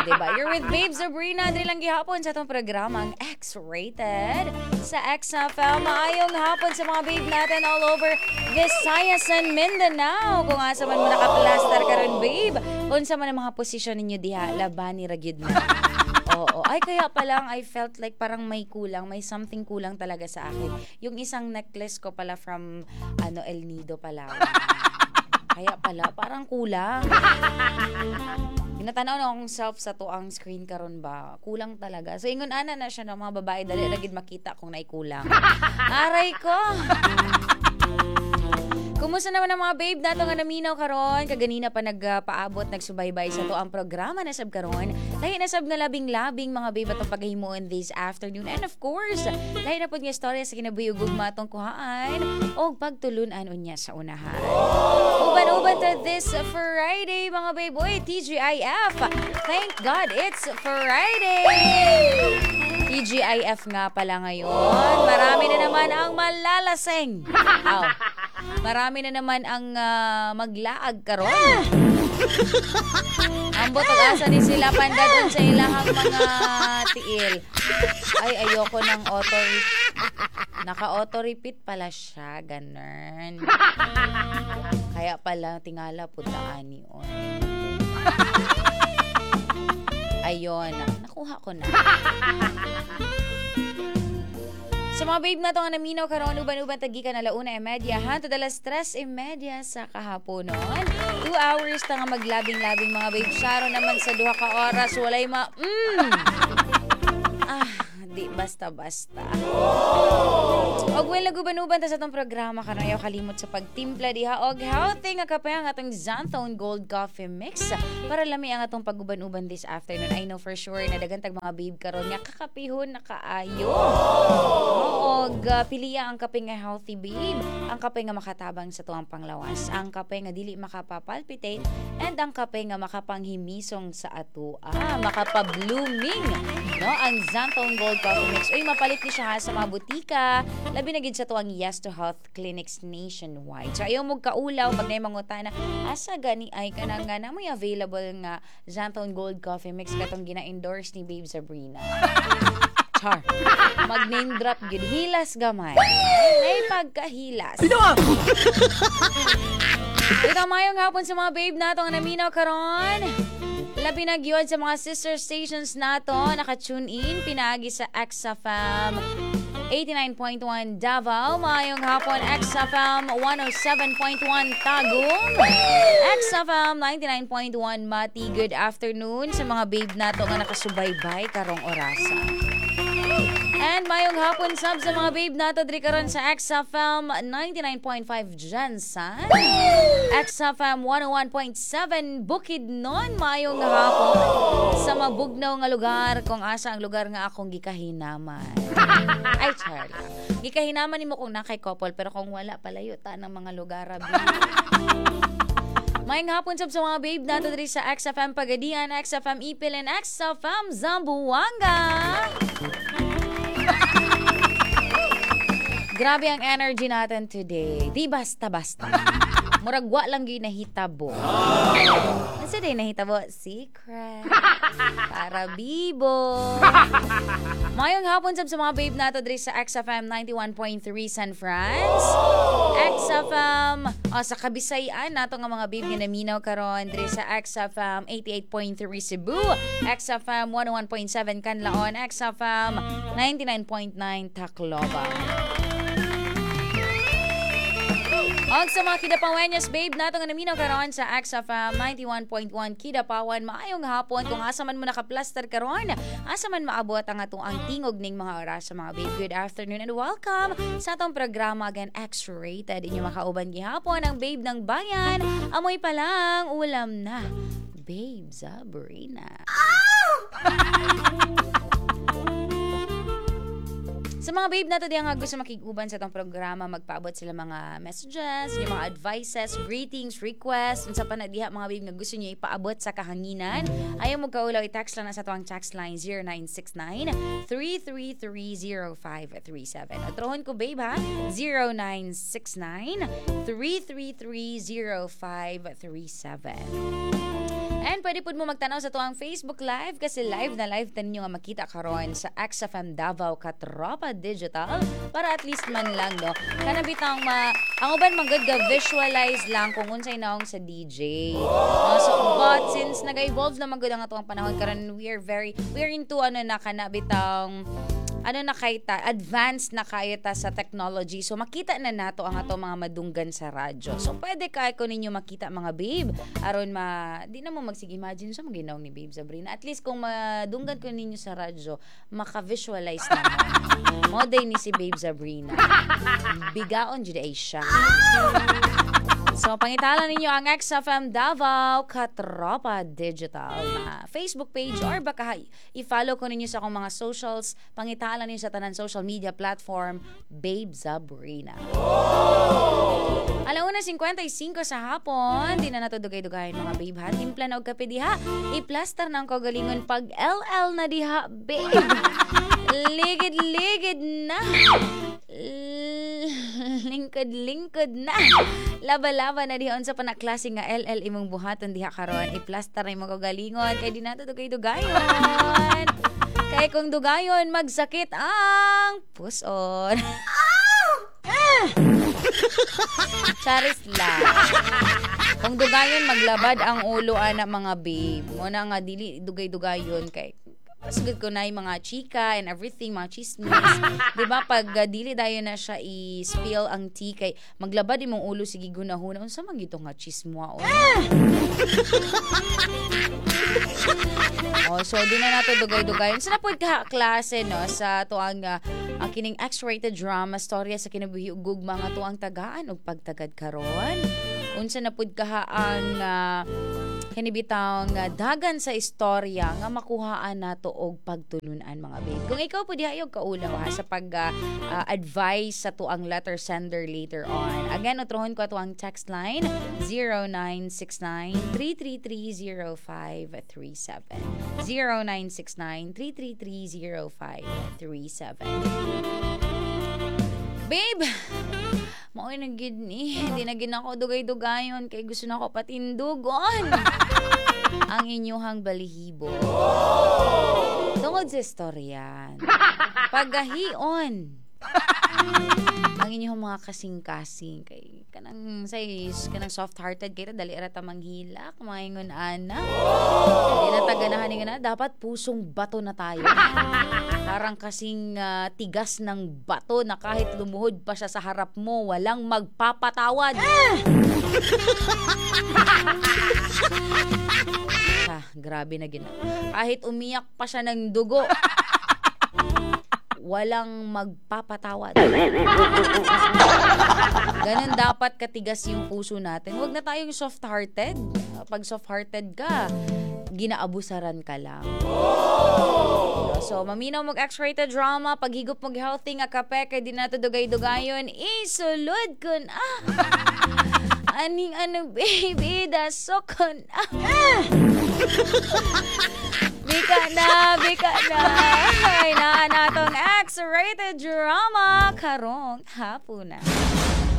diba? You're with Babe Sabrina. Dili lang gihapon sa itong programang X-Rated sa XFM. Maayong hapon sa mga babe natin all over Visayas and Mindanao. Kung asa man mo nakaplaster ka rin, babe. Kung sa man ang mga posisyon ninyo diha, laban ni Ragyud na. Oo. Ay, kaya pa lang, I felt like parang may kulang, may something kulang talaga sa akin. Yung isang necklace ko pala from, El Nido, Palawan. Kaya pala, parang kulang. Pinatanaw na akong self sa tuang screen karon ba. Kulang talaga. So, ingon ana na siya ng mga babae. Dali lagid makita kung naikulang. Aray ko! Kumusta naman ang mga babe nato nga naminaw karon? Kaganina pa nagpaabot, nagsubaybay sa to ang programa na sab karon. Lahi na sab nga labing-labing mga babe atong paghimuon this afternoon. And of course, lahi na pud nga istorya sa kinabuhi ug ugma atong kuhaan og pagtulunan unya sa unahan. Uban-uban to this Friday mga babe. Oy, TGIF. Thank God it's Friday. TGIF nga pala ngayon. Marami na naman ang malalasing. Marami na naman ang maglaag karon. Ang botog asa ni sila pandadon sa ilahang mga tiil. Ay, ayoko ng naka-auto repeat pala siya, ganun. Kaya pala tingala putaan ni Ayun, nakuha ko na. So mga babe na ito nga naminaw karon uban-uban tagikan na 1:30 hantod 3:30 sa kahaponon. 2 hours ta nga maglabing-labing mga babe. Sharon naman sa 2 ka oras walay di basta-basta. Og well naguban-uban ta sa itong programa karon ayaw kalimot sa pagtimpla diha og healthy nga kape ang atong Xanthone Gold Coffee Mix para lami ang atong paguban-uban this afternoon. I know for sure na daghan tag mga babe karon nga kakapihon na kaayo. Og piliya ang kape nga healthy babe, ang kape nga makatabang sa tuwang panglawas, ang kape nga dili makapapalpitate, and ang kape nga makapanghimisong sa atoa, makapa-blooming, no? Ang Xanthone Gold Coffee Mix. Uy, mapalit ni siya sa mga butika, labi na gid sa tuwang Yes to Health clinics nationwide. So ayaw mo kaulaw pag nay mangutana, asa gani ay kanang nga na may available nga Xanthone Gold Coffee Mix katong gina-endorse ni Babe Sabrina. Char. Mag-name drop gid. Hilas gamay. May pagkahilas. Ito mayong hapon sa mga babe nato nga naminaw karon. Labi na gyud sa mga sister stations nato naka-tune in pinaagi sa XFM 89.1 Davao, mayong hapon XFM 107.1 Tagum, XFM 99.1 Mati. Good afternoon sa mga babe nato nga nakasubaybay karong orasa. And mayong hapon sab sa mga babe nato diri karon sa XFM 99.5 Jansan, XFM 101.7 Bukidnon. Mayong hapon sa mabugnaw nga lugar kung asa ang lugar nga akong gikahinaman. Ay, Charlie. Gikahinaman nimo kung nakay couple pero kung wala palayo ta ng mga lugar. Mayong hapon sab sa mga babe nato diri sa XFM Pagadian, XFM Ipil, and XFM Zamboanga. Grabe ang energy natin today. Di basta-basta. Muragwa lang yung nahitabo. Ano din nahitabo? Secret. Para bibo. Mayong hapon sab sa mga babe nato diri sa XFM 91.3 San Franz. XFM sa Kabisayan nato nga mga babe nga naminaw karon diri sa XFM 88.3 Cebu, XFM 101.7 Canlaon, XFM 99.9 Tacloban. Og sa mga Kidapawenyos babe nato nga naminaw karon sa XFM 91.1 Kidapawan, maayong hapon. Kung asa man mo nakaplaster karon, asa man maabot ang atong ang tingog ning mga oras sa mga babe. Good afternoon and welcome sa atong programa again X-Rated. Inyo makauban gihapon ang babe ng bayan. Amoy pa lang ulam na. Babe Sabrina. Sa mga babe nato diyan nga gusto makiguban sa itong programa, magpaabot sila mga messages, yung mga advices, greetings, requests, unsa pa na diha mga babe nga gusto niyo ipaabot sa kahanginan. Ayaw mo kaulaw, i-text lang na sa tuwang text line 0969-333-0537. At trohon ko babe ha, 0969-333-0537. And pwede po mo magtanaw sa tuwang Facebook Live kasi live na live ta ninyo nga makita karon sa XFM Davao Katropa Digital para at least man lang no. Kana bitang ang uban manggod ga visualize lang kung unsay naong sa DJ. So but since nag-evolve na manggod ang atong panahon karon we're into na kana bitang na kayta, advanced na kayta sa technology. So, makita na nato ang ato mga madunggan sa radyo. So, pwede kaya ko ninyo makita mga babe. Aron di na mo magsig-imagine sa maginaw ni Babe Sabrina. At least kung madunggan ko ninyo sa radyo, maka-visualize na mo. Moday ni si Babe Sabrina. Bigaon jud ay siya. So, pangitalan ninyo ang XFM Davao Katropa Digital na Facebook page or baka i-follow ko ninyo sa akong mga socials. Pangitalan ninyo sa tanan social media platform, Babe Sabrina. Alauna 55 sa hapon, di na natudugay-dugayin mga babe ha. Timpla na og kape diha. I-plaster ng kagalingon pag LL na diha, babe. Ligid-ligid na. Lingkod-lingkod na. Laba-laba na diha sa panaklase nga LL imong buhaton diha karon. I-plaster na imong kagalingon kay di nato dugay-dugayon. Kay kung dugayon magsakit ang puson. Charis lang. Kung dugayon maglabad ang ulo ana mga babe. Mo na nga dili dugay-dugayon kay pasugod ko na yung mga chika and everything, mga chismis. Diba? Pag dili dayon na siya i-spill ang tea kay maglabad imong ulo sige gunahuna. Unsa man gito nga chismwa o. So di na nato dugay-dugayon. Sa napod ka klase no sa tuang kining X-rated drama storya sa kinabuhi ug gugma nga tuang tagaan og pagtagad karon. Unsa na pud ka ang kanibitang dagan sa istorya nga makuhaan nato og pagtulunan mga babe. Kung ikaw pud hayog kaulaw sa pag-advise sa tuang letter sender later on. Again, utrohon ko ato ang text line 0969-333-0537. 0969-333-0537. Babe, maoy na gid ni. Hindi na gid ako dugay-dugayon kay gusto na ako patindugon. Ang inyuhang balihibo. Tungod sa istoryan. Paggahion. Ang inyong mga kasing-kasing kay kanang soft-hearted kay dali ra ta manghilak maingon ana. Di na taganahan nga na dapat pusong bato na tayo. Parang kasing tigas ng bato na kahit lumuhod pa siya sa harap mo walang magpapatawad. Grabe na gina. Kahit umiyak pa siya ng dugo walang magpapatawad. Ganun dapat katigas yung puso natin. Huwag na tayong soft-hearted. Pag soft-hearted ka, ginaabusaran ka lang. So, maminaw mong X-rated drama, paghigop mong healthy nga kape, kay di nato dugay-dugayon, isulod ko na. Aning baby, dasok ko na. Bika na. Ay na natong X-rated drama karong hapon na.